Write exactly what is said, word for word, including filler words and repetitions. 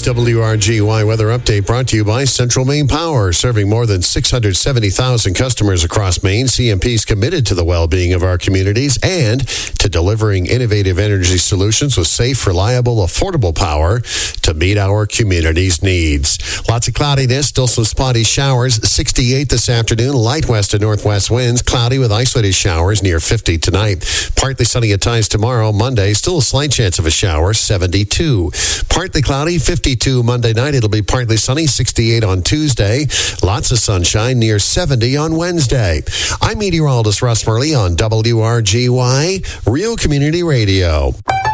W R G Y weather update brought to you by Central Maine Power, serving more than six hundred seventy thousand customers across Maine. C M P is committed to the well-being of our communities and to delivering innovative energy solutions with safe, reliable, affordable power to meet our community's needs. Lots of cloudiness, still some spotty showers. sixty-eight this afternoon, light west to northwest winds, cloudy with isolated showers near fifty tonight. Partly sunny at times tomorrow. Monday, still a slight chance of a shower, seventy-two. Partly cloudy, fifty-two Monday night. It'll be partly sunny, sixty-eight on Tuesday. Lots of sunshine, near seventy on Wednesday. I'm meteorologist Russ Murley on W R G Y, Real Community Radio.